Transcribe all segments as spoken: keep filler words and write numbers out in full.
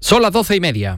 Son las doce y media.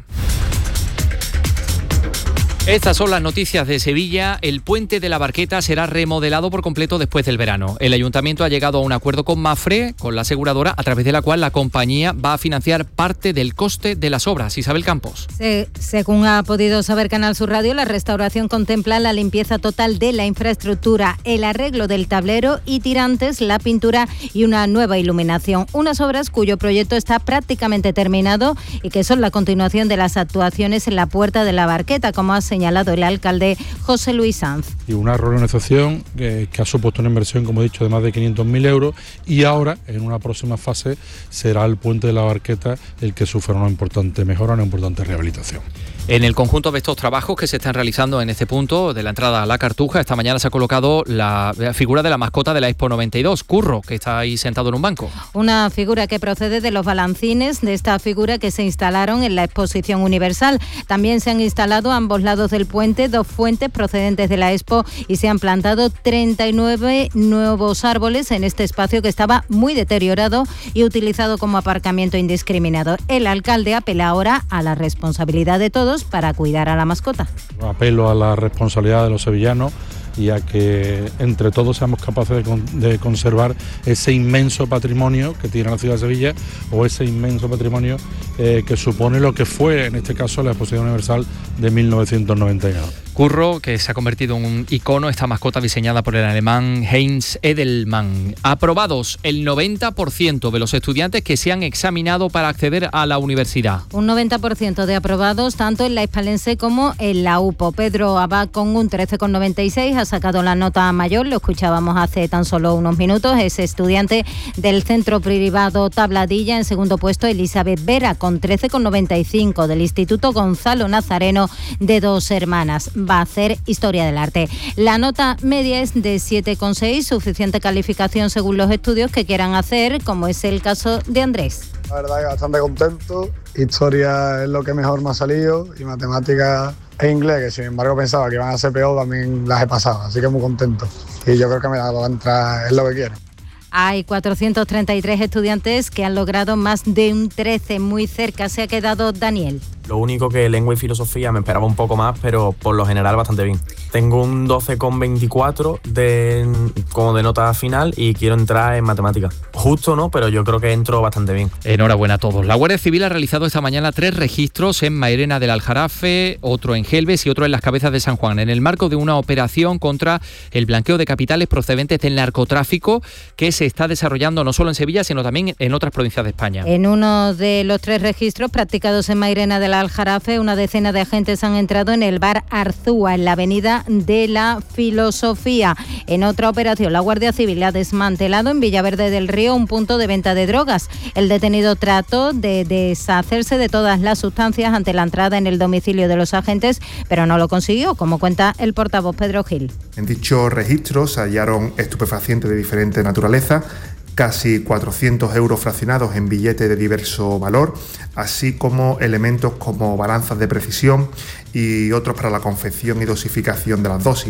Estas son las noticias de Sevilla. El puente de la Barqueta será remodelado por completo después del verano. El ayuntamiento ha llegado a un acuerdo con Mapfre, con la aseguradora, a través de la cual la compañía va a financiar parte del coste de las obras. Isabel Campos. Se, según ha podido saber Canal Sur Radio, la restauración contempla la limpieza total de la infraestructura, el arreglo del tablero y tirantes, la pintura y una nueva iluminación. Unas obras cuyo proyecto está prácticamente terminado y que son la continuación de las actuaciones en la puerta de la Barqueta, como ha señalado el alcalde José Luis Sanz. Y una reorganización que, que ha supuesto una inversión, como he dicho, de más de quinientos mil euros, y ahora, en una próxima fase, será el puente de la Barqueta el que sufra una importante mejora, una importante rehabilitación. En el conjunto de estos trabajos que se están realizando en este punto de la entrada a la Cartuja, esta mañana se ha colocado la figura de la mascota de la Expo noventa y dos, Curro, que está ahí sentado en un banco. Una figura que procede de los balancines de esta figura que se instalaron en la Exposición Universal. También se han instalado a ambos lados del puente dos fuentes procedentes de la Expo y se han plantado treinta y nueve nuevos árboles en este espacio que estaba muy deteriorado y utilizado como aparcamiento indiscriminado. El alcalde apela ahora a la responsabilidad de todos para cuidar a la mascota. Apelo a la responsabilidad de los sevillanos y a que entre todos seamos capaces de, con, de conservar ese inmenso patrimonio que tiene la ciudad de Sevilla, o ese inmenso patrimonio eh, que supone lo que fue, en este caso, la Exposición Universal de mil novecientos noventa y nueve. Curro, que se ha convertido en un icono, esta mascota diseñada por el alemán Heinz Edelmann. Aprobados el noventa por ciento de los estudiantes que se han examinado para acceder a la universidad. Un noventa por ciento de aprobados tanto en la hispalense como en la U P O. Pedro Abad, con un trece coma noventa y seis, ha sacado la nota mayor, lo escuchábamos hace tan solo unos minutos. Es estudiante del centro privado Tabladilla. En segundo puesto, Elizabeth Vera, con trece coma noventa y cinco, del Instituto Gonzalo Nazareno de Dos Hermanas. Va a hacer Historia del Arte. La nota media es de siete coma seis, suficiente calificación según los estudios que quieran hacer, como es el caso de Andrés. La verdad que bastante contento. Historia es lo que mejor me ha salido y matemáticas e inglés, que sin embargo pensaba que iban a ser peor, también las he pasado, así que muy contento. Y yo creo que me va a entrar, es lo que quiero. Hay cuatrocientos treinta y tres estudiantes que han logrado más de un trece, muy cerca se ha quedado Daniel. Lo único que lengua y filosofía me esperaba un poco más, pero por lo general bastante bien. Tengo un doce coma veinticuatro de, como de nota final y quiero entrar en matemáticas. Justo no, pero yo creo que entro bastante bien. Enhorabuena a todos. La Guardia Civil ha realizado esta mañana tres registros en Mairena del Aljarafe, otro en Gelbes y otro en Las Cabezas de San Juan, en el marco de una operación contra el blanqueo de capitales procedentes del narcotráfico que se está desarrollando no solo en Sevilla, sino también en otras provincias de España. En uno de los tres registros practicados en Mairena del Aljarafe, una decena de agentes han entrado en el bar Arzúa, en la avenida de la Filosofía. En otra operación, la Guardia Civil ha desmantelado en Villaverde del Río un punto de venta de drogas. El detenido trató de deshacerse de todas las sustancias ante la entrada en el domicilio de los agentes, pero no lo consiguió, como cuenta el portavoz Pedro Gil. En dichos registros se hallaron estupefacientes de diferente naturaleza, casi cuatrocientos euros fraccionados en billetes de diverso valor, así como elementos como balanzas de precisión y otros para la confección y dosificación de las dosis.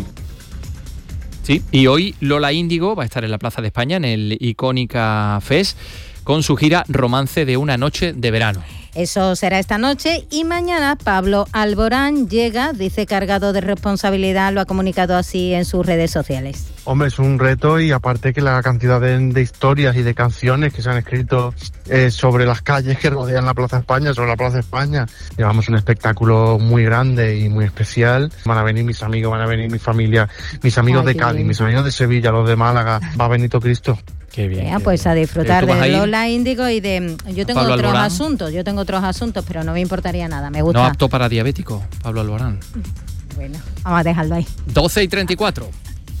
Sí, y hoy Lola Índigo va a estar en la Plaza de España, en el Icónica Fest, con su gira Romance de una noche de verano. Eso será esta noche y mañana Pablo Alborán llega, dice, cargado de responsabilidad, lo ha comunicado así en sus redes sociales. Hombre, es un reto y aparte que la cantidad de, de historias y de canciones que se han escrito eh, sobre las calles que rodean la Plaza España, sobre la Plaza España. Llevamos un espectáculo muy grande y muy especial. Van a venir mis amigos, van a venir mi familia, mis amigos Ay, de Cádiz, bien. mis amigos de Sevilla, los de Málaga, va Benito Cristo. Qué bien. Venga, qué pues bien. a disfrutar ¿Tú vas de a ir? Lola Índigo y de... Yo tengo Pablo otros Alborán. asuntos, yo tengo otros asuntos, pero no me importaría nada, me gusta. No apto para diabético, Pablo Alborán. Bueno, vamos a dejarlo ahí. doce y treinta y cuatro.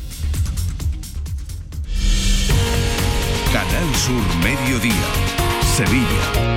Canal Sur Mediodía, Sevilla.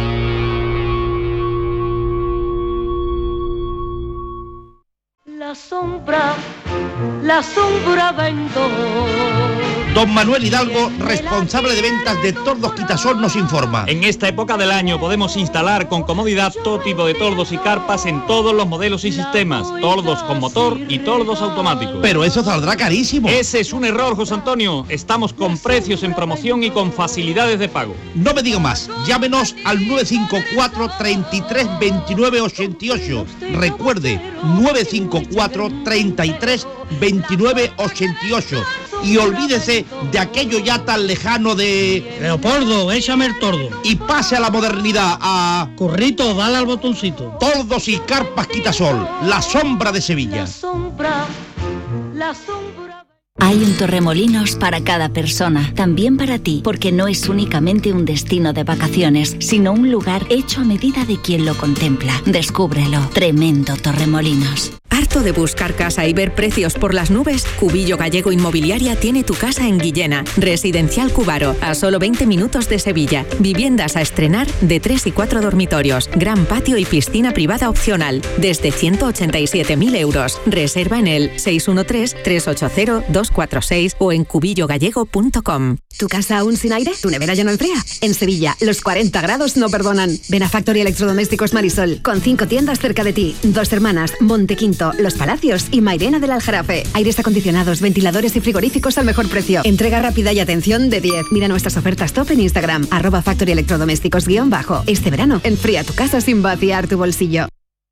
La sombra, la sombra vendó Don Manuel Hidalgo, responsable de ventas de Tordos Quitasol, nos informa. En esta época del año podemos instalar con comodidad todo tipo de tordos y carpas en todos los modelos y sistemas, tordos con motor y tordos automáticos. Pero eso saldrá carísimo. Ese es un error, José Antonio. Estamos con precios en promoción y con facilidades de pago. No me diga más, llámenos al nueve cinco cuatro, treinta y tres, veintinueve, ochenta y ocho. Recuerde, nueve cinco cuatro, treinta y tres, veintinueve, ochenta y ocho. Y olvídese de aquello ya tan lejano de... Leopoldo, échame el tordo. Y pase a la modernidad, a... Currito, dale al botoncito. Tordos y carpas Quitasol, la sombra de Sevilla. La sombra, la sombra... Hay un Torremolinos para cada persona, también para ti, porque no es únicamente un destino de vacaciones, sino un lugar hecho a medida de quien lo contempla. Descúbrelo. Tremendo Torremolinos. ¿Harto de buscar casa y ver precios por las nubes? Cubillo Gallego Inmobiliaria tiene tu casa en Guillena. Residencial Cubaro, a solo veinte minutos de Sevilla. Viviendas a estrenar de tres y cuatro dormitorios. Gran patio y piscina privada opcional. Desde ciento ochenta y siete mil euros. Reserva en el seis uno tres, tres ocho cero, dos cuatro seis o en cubillo gallego punto com. ¿Tu casa aún sin aire? ¿Tu nevera ya no enfría? En Sevilla, los cuarenta grados no perdonan. Ven a Factory Electrodomésticos Marisol, con cinco tiendas cerca de ti. Dos Hermanas, Montequinto, Los Palacios y Mairena del Aljarafe. Aires acondicionados, ventiladores y frigoríficos al mejor precio. Entrega rápida y atención de diez. Mira nuestras ofertas top en Instagram, arroba Factory Electrodomésticos guión bajo. Este verano, enfría tu casa sin vaciar tu bolsillo.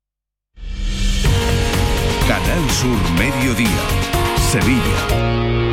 Canal Sur Mediodía, Sevilla.